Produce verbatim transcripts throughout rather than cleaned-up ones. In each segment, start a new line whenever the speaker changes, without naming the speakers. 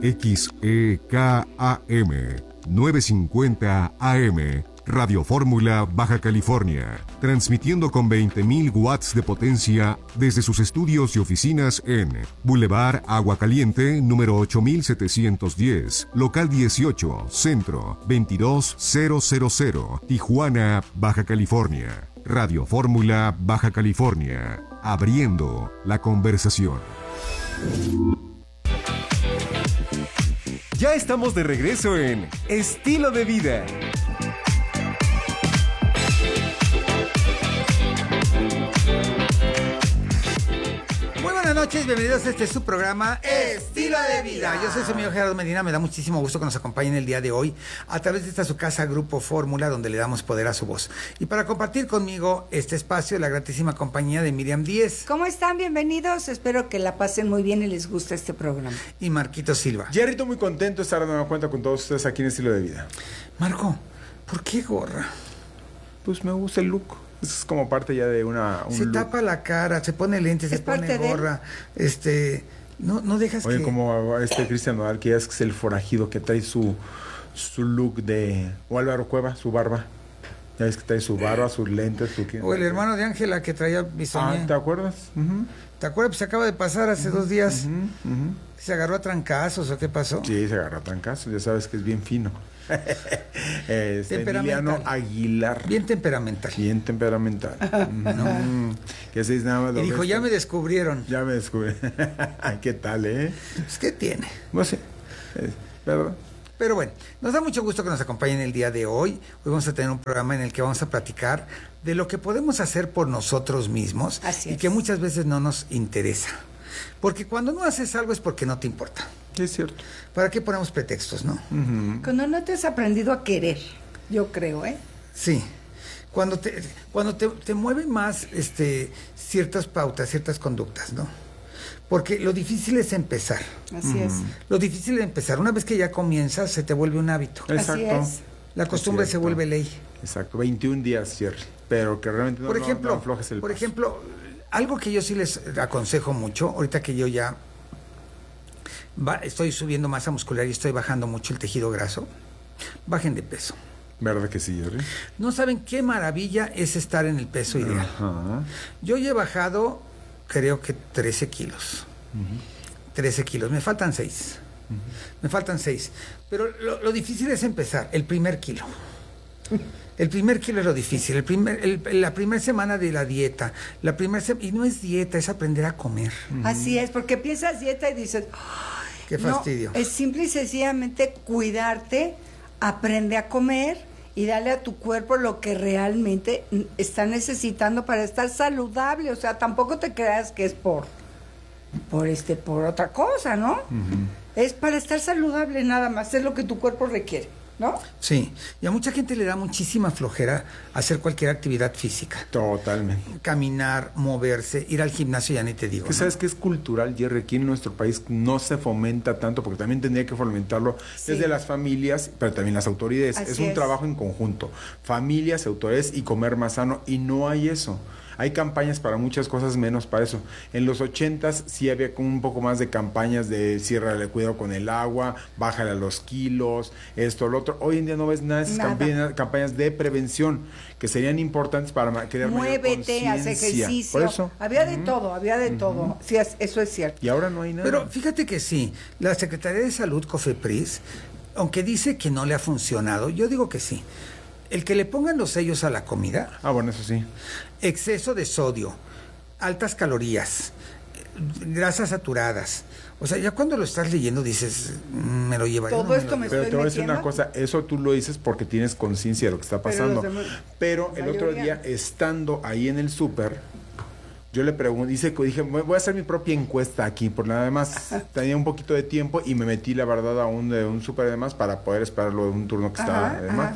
X E K A M novecientos cincuenta A M, Radio Fórmula, Baja California, transmitiendo con veinte mil watts de potencia desde sus estudios y oficinas en Boulevard Agua Caliente, número ocho mil setecientos diez, local dieciocho, Centro, veintidós mil, Tijuana, Baja California. Radio Fórmula, Baja California, abriendo la conversación.
Ya estamos de regreso en Estilo de Vida.
Buenas noches, bienvenidos a este su programa Estilo de Vida. Yo soy su amigo Gerardo Medina, me da muchísimo gusto que nos acompañen el día de hoy a través de esta su casa Grupo Fórmula, donde le damos poder a su voz. Y para compartir conmigo este espacio, la gratísima compañía de Miriam Díez.
¿Cómo están? Bienvenidos, espero que la pasen muy bien y les guste este programa.
Y Marquito Silva.
Jerrito, muy contento de estar dando cuenta con todos ustedes aquí en Estilo de Vida.
Marco, ¿por qué gorra?
Pues me gusta el look. Es como parte ya de una... Un
se
look.
Tapa la cara, se pone lentes, se pone gorra, este... No, no dejas
Oye,
que...
Oye, como este Cristian Nodal, que ya es el forajido que trae su, su look de... O Álvaro Cueva, su barba. Ya ves que trae su barba, sus lentes, su...
O el hermano de Ángela que traía bisoñé.
Ah, ¿te acuerdas? Uh-huh.
¿Te acuerdas? Pues se acaba de pasar hace uh-huh, dos días.
Uh-huh, uh-huh.
¿Se agarró a trancazos o qué pasó?
Sí, se agarró a trancazos, ya sabes que es bien fino. este, Emiliano Aguilar.
Bien temperamental.
Bien temperamental. No. Que se dice nada más.
Y dijo, ya me descubrieron.
Ya me descubrieron. ¿Qué tal, eh?
Pues, ¿qué tiene?
No sé. ¿Verdad?
Pero bueno, nos da mucho gusto que nos acompañen el día de hoy. Hoy vamos a tener un programa en el que vamos a platicar de lo que podemos hacer por nosotros mismos.
Así
y
es.
que muchas veces no nos interesa. Porque cuando no haces algo es porque no te importa.
Es cierto.
¿Para qué ponemos pretextos, no?
Uh-huh. Cuando no te has aprendido a querer, yo creo, ¿eh?
Sí. Cuando te, cuando te, te mueven más este, ciertas pautas, ciertas conductas, ¿no? Porque lo difícil es empezar.
Así uh-huh. es.
Lo difícil es empezar. Una vez que ya comienzas, se te vuelve un hábito.
Exacto.
Así es.
La costumbre se vuelve ley.
Exacto. veintiún días, Jerry. Pero que realmente no,
por ejemplo,
no, no aflojes el
Por
paso.
ejemplo, algo que yo sí les aconsejo mucho, ahorita que yo ya va, estoy subiendo masa muscular y estoy bajando mucho el tejido graso, bajen de peso.
¿Verdad que sí, Jerry?
No saben qué maravilla es estar en el peso ideal.
Ajá.
Yo ya he bajado, creo que trece kilos. Uh-huh. trece kilos, me faltan seis. Uh-huh. Me faltan seis. Pero lo, lo difícil es empezar, el primer kilo. El primer kilo es lo difícil, el primer, el, la primera semana de la dieta, la primera se- y no es dieta, es aprender a comer.
Uh-huh. Así es, porque piensas dieta y dices,
qué fastidio.
No, es simple y sencillamente cuidarte, aprende a comer y darle a tu cuerpo lo que realmente está necesitando para estar saludable. O sea, tampoco te creas que es por, por este, por otra cosa, ¿no? Uh-huh. Es para estar saludable nada más, es lo que tu cuerpo requiere, ¿no?
Sí, y a mucha gente le da muchísima flojera hacer cualquier actividad física.
Totalmente.
Caminar, moverse, ir al gimnasio, ya ni te digo.
Que
¿no?
sabes que es cultural, Jerry, aquí en nuestro país no se fomenta tanto, porque también tendría que fomentarlo sí. desde las familias, pero también las autoridades.
Así
es un
es.
trabajo en conjunto. Familias, autoridades y comer más sano, y no hay eso. Hay campañas para muchas cosas, menos para eso. En los ochentas sí había como un poco más de campañas de ciérrale cuidado con el agua, bájale a los kilos, esto, lo otro. Hoy en día no ves nada de esas campañas, campañas de prevención que serían importantes para crear mayor conciencia.
Muévete, haz ejercicio.
Por eso.
Había
uh-huh.
de todo, había de uh-huh. todo. Sí, eso es cierto.
Y ahora no hay nada.
Pero fíjate que sí, la Secretaría de Salud, COFEPRIS, aunque dice que no le ha funcionado, yo digo que sí. El que le pongan los sellos a la comida.
Ah, bueno, eso sí.
Exceso de sodio, altas calorías, grasas saturadas. O sea, ya cuando lo estás leyendo dices, me lo llevaré.
Todo
no
esto
me,
me
Pero
estoy
te voy a decir
metiendo.
una cosa, eso tú lo dices porque tienes conciencia de lo que está pasando.
Pero, demás,
Pero el
mayoría.
otro día, estando ahí en el súper, yo le pregunté, dice, dije, voy a hacer mi propia encuesta aquí, por nada más tenía un poquito de tiempo y me metí, la verdad, a un, un súper además para poder esperarlo de un turno que
ajá,
estaba además.
ajá.
Y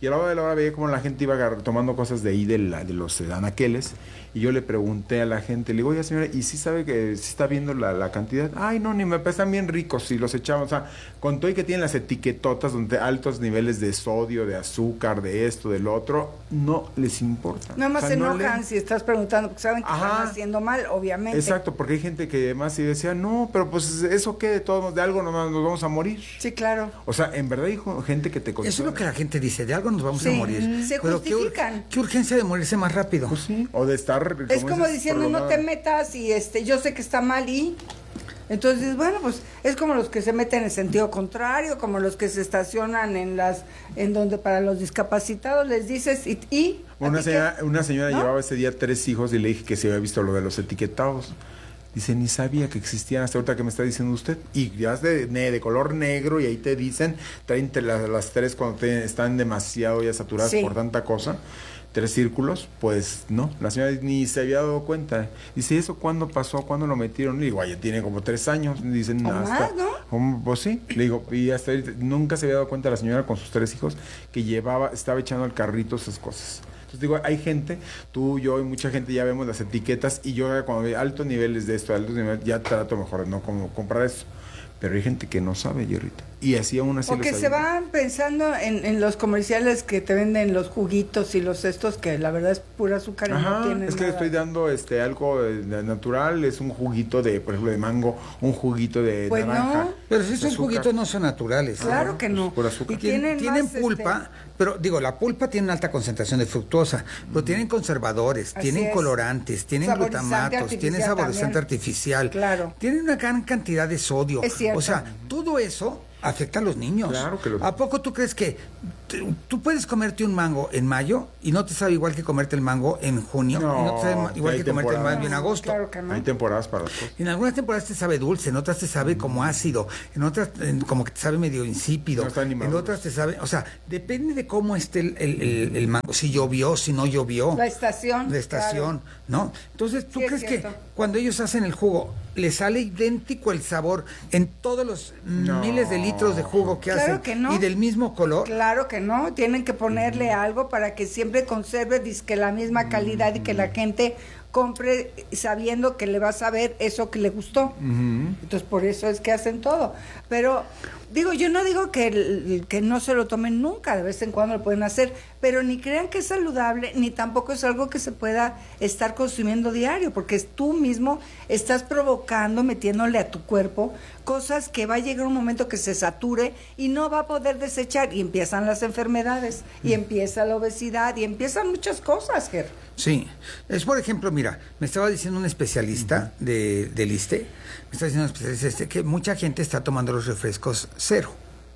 Y a la hora de la hora veía como la gente iba agar- tomando cosas de ahí de, la, de los eh, anaqueles. Y yo le pregunté a la gente, le digo, oye señora, ¿y si sabe que si está viendo la, la cantidad? Ay, no, ni me pesan bien ricos si los echamos. O sea, con todo y que tienen las etiquetotas donde altos niveles de sodio, de azúcar, de esto, del otro, no les importa.
Nada más
O sea,
se
no
enojan
le-
si estás preguntando, porque saben que
Ajá.
están haciendo mal, obviamente.
Exacto, porque hay gente que además y decía, no, pero pues eso qué, de todos modos, de algo nomás nos vamos a morir.
Sí, claro.
O sea, en verdad hay jo- gente que te
Eso es lo
cuestiona.
que la gente dice, de algo nos vamos
Sí,
a morir.
se
Pero ¿qué ur-
justifican.
¿qué, urgencia de morirse más rápido?
Pues sí, o de estar...
Es como
dices,
diciendo, no te
prolongada.
metas y este, yo sé que está mal y... Entonces, bueno, pues es como los que se meten en sentido contrario, como los que se estacionan en las, en donde para los discapacitados les dices y... y ¿a
Una
ti
señora,
qué?
una señora
¿No?
llevaba ese día tres hijos y le dije que se había visto lo de los etiquetados. Dice, ni sabía que existían hasta ahorita que me está diciendo usted. Y ya es de, ne- de color negro y ahí te dicen, traen te- las, las tres cuando te- están demasiado ya saturadas
Sí.
por tanta cosa. Tres círculos, pues no, la señora ni se había dado cuenta. Dice, ¿eso cuándo pasó? ¿Cuándo lo metieron? Le digo, ya tiene como tres años. Dicen,
O
hasta,
más, ¿no?
¿cómo? Pues sí, le digo, y hasta ahorita nunca se había dado cuenta la señora con sus tres hijos que llevaba, estaba echando al carrito esas cosas. Entonces digo, hay gente, tú, yo y mucha gente ya vemos las etiquetas y yo cuando veo altos niveles de esto, altos niveles, ya trato mejor de no como comprar eso. Pero hay gente que no sabe, Jerrita. Y así aún así
O
lo
que se
sabía.
van pensando en, en los comerciales que te venden los juguitos y los estos que la verdad es pura azúcar y
Ajá,
no tienen
es que
nada.
estoy dando este algo de natural, es un juguito de, por ejemplo, de mango, un juguito de
Pues
naranja.
no.
Pero si
de
esos
azúcar.
juguitos no son naturales.
Claro que no.
Pues por azúcar.
Y tienen,
Tienen,
más,
pulpa,
este,
pero digo, la pulpa tiene una alta concentración de fructosa, pero tienen conservadores,
Así
tienen
es.
colorantes, tienen
Saborizante
glutamatos, tienen
artificial
saborizante
también.
artificial,
Claro.
tienen una gran cantidad de sodio.
Es cierto.
O sea, todo eso afecta a los niños.
Claro que los-
¿A poco tú crees que tú, tú puedes comerte un mango en mayo y no te sabe igual que comerte el mango en junio?
No,
y no te sabe ma- igual
hay
que comerte el
temporadas.
mango en agosto.
Claro que no.
Hay temporadas para las cosas.
En algunas temporadas te sabe dulce, en otras te sabe como ácido, en otras en- como que te sabe medio insípido,
No están ni
en
maduros.
otras te sabe, o sea, depende de cómo esté el, el- el- el mango, si llovió, si no llovió.
La estación.
La estación, ¿no? Entonces, ¿tú
Sí, es
crees que
cierto.
cuando ellos hacen el jugo, le sale idéntico el sabor en todos los
No.
miles de litros de jugo que
Claro
hacen
que no.
y del mismo color?
Claro que no, tienen que ponerle algo para que siempre conserve dizque la misma calidad y que la gente compre sabiendo que le va a saber eso que le gustó. Entonces por eso es que hacen todo. Pero digo, yo no digo que, el- que no se lo tomen nunca, de vez en cuando lo pueden hacer, pero ni crean que es saludable, ni tampoco es algo que se pueda estar consumiendo diario, porque es tú mismo estás provocando, metiéndole a tu cuerpo cosas que va a llegar un momento que se sature y no va a poder desechar y empiezan las enfermedades y empieza la obesidad y empiezan muchas cosas, Ger.
Sí, es por ejemplo, mira, me estaba diciendo un especialista de, del ISSSTE, me estaba diciendo un especialista este, que mucha gente está tomando los refrescos cero.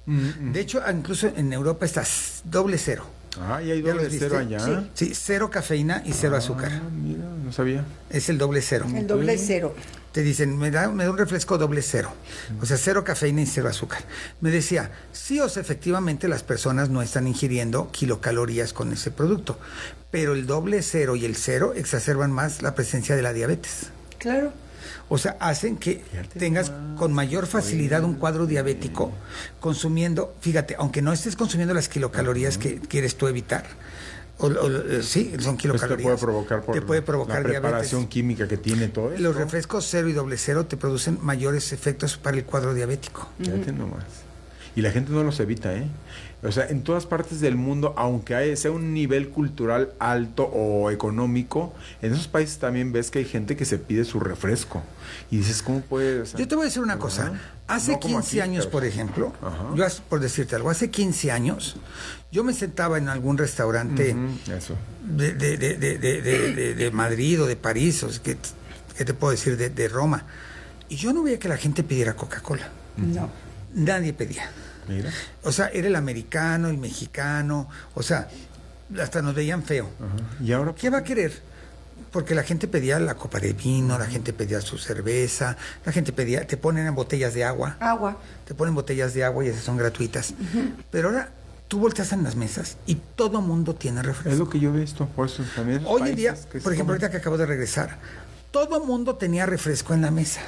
De hecho, incluso en Europa está s- doble cero.
Ah, y hay
¿Ya
doble
los viste?
cero allá.
Sí, sí, cero cafeína y cero azúcar.
Ah, mira, no sabía.
Es el doble cero.
El doble cero.
Te dicen, me da, me da un refresco doble cero. O sea, cero cafeína y cero azúcar. Me decía, sí, o sea, efectivamente las personas no están ingiriendo kilocalorías con ese producto. Pero el doble cero y el cero exacerban más la presencia de la diabetes.
Claro.
O sea, hacen que tengas con mayor facilidad un cuadro diabético consumiendo, fíjate, aunque no estés consumiendo las kilocalorías que quieres tú evitar, o, o- sí, son
Pues te
kilocalorías.
puede provocar por
te puede provocar
la preparación
diabetes.
química que tiene todo esto.
Los refrescos cero y doble cero te producen mayores efectos para el cuadro diabético.
Fíjate nomás. Y la gente no los evita, ¿eh? O sea, en todas partes del mundo, aunque hay, sea un nivel cultural alto o económico, en esos países también ves que hay gente que se pide su refresco. Y dices, ¿cómo puede? O sea,
Yo te voy a decir una
¿verdad?
cosa. Hace
No como
quince
aquí,
años,
pero-
por ejemplo,
Ajá.
yo as- por decirte algo, hace quince años, yo me sentaba en algún restaurante
Ujú, eso.
de, de, de, de, de, de- de- de Madrid o de París, o sea, ¿qué, qué te puedo decir? De, de Roma. Y yo no veía que la gente pidiera Coca-Cola.
No.
Nadie pedía.
Mira.
O sea, era el americano, el mexicano, o sea, hasta nos veían feo.
Ajá. Y ahora,
¿Qué va a querer? Porque la gente pedía la copa de vino, la gente pedía su cerveza, la gente pedía, te ponen botellas de agua,
Agua.
te ponen botellas de agua y esas son gratuitas. Pero ahora tú volteas en las mesas y todo mundo tiene
es
refresco.
lo que yo he visto. Por eso también esos
Hoy en día,
países que
por
se
ejemplo,
toman-
ahorita que acabo de regresar, todo mundo tenía refresco en la mesa.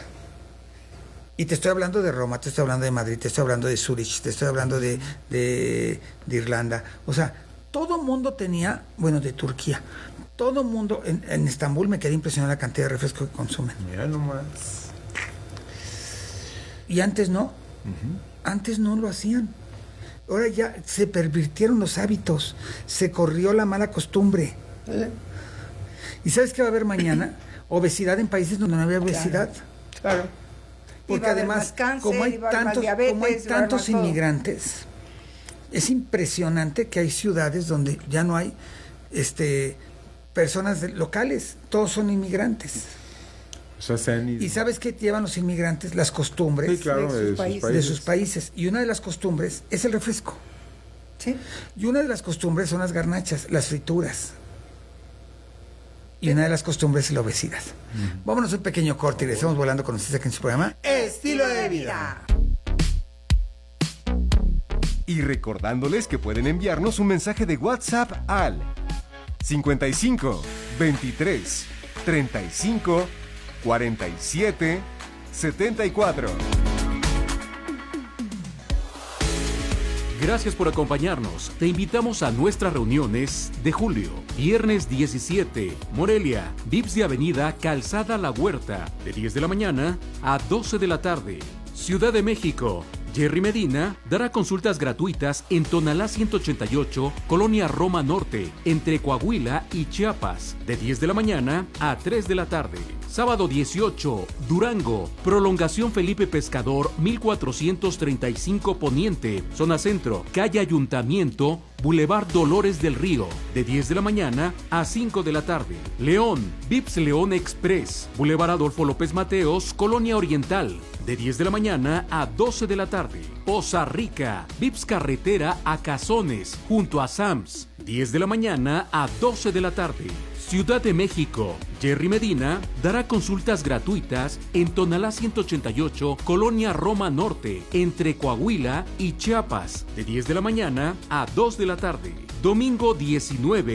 Y te estoy hablando de Roma, te estoy hablando de Madrid, te estoy hablando de Zurich, te estoy hablando de, de, de Irlanda. O sea, todo mundo tenía, bueno, de Turquía, todo mundo, en, en Estambul me quedé impresionado la cantidad de refresco que consumen.
Mira nomás.
Y antes no, uh-huh. antes no lo hacían. Ahora ya se pervirtieron los hábitos, se corrió la mala costumbre. ¿Eh? ¿Y sabes qué va a haber mañana? Obesidad en países donde no había obesidad.
Claro.
Porque además, cáncer, como hay tantos, diabetes, como hay tantos inmigrantes, es impresionante que hay ciudades donde ya no hay este, personas de, locales, todos son inmigrantes.
O sea, se han ido.
¿Y sabes qué llevan los inmigrantes? Las costumbres,
sí, claro,
de, sus
de, sus
países. de sus países. Y una de las costumbres es el refresco.
¿Sí?
Y una de las costumbres son las garnachas, las frituras. Y una de las costumbres es la obesidad. Mm. Vámonos a un pequeño corte y le estamos volando con ustedes aquí en su programa
Estilo de Vida.
Y recordándoles que pueden enviarnos un mensaje de WhatsApp al cincuenta y cinco, veintitrés, treinta y cinco, cuarenta y siete, setenta y cuatro.
Gracias por acompañarnos. Te invitamos a nuestras reuniones de julio. Viernes diecisiete, Morelia, Vips de Avenida Calzada La Huerta, de diez de la mañana a doce de la tarde. Ciudad de México, Jerry Medina dará consultas gratuitas en Tonalá ciento ochenta y ocho, Colonia Roma Norte, entre Coahuila y Chiapas, de diez de la mañana a tres de la tarde. Sábado dieciocho, Durango, Prolongación Felipe Pescador, mil cuatrocientos treinta y cinco Poniente, Zona Centro, Calle Ayuntamiento, Boulevard Dolores del Río, de diez de la mañana a cinco de la tarde. León, Vips León Express, Boulevard Adolfo López Mateos, Colonia Oriental, de diez de la mañana a doce de la tarde. Poza Rica, Vips Carretera a Cazones, junto a Sams, diez de la mañana a doce de la tarde. Ciudad de México, Jerry Medina dará consultas gratuitas en Tonalá ciento ochenta y ocho, Colonia Roma Norte, entre Coahuila y Chiapas, de diez de la mañana a dos de la tarde. Domingo diecinueve,